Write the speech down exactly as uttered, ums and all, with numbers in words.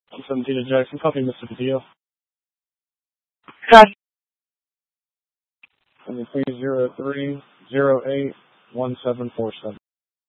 seventeen to Jackson, copy Mississippi P O. Got And then please zero three zero eight one seven four seven.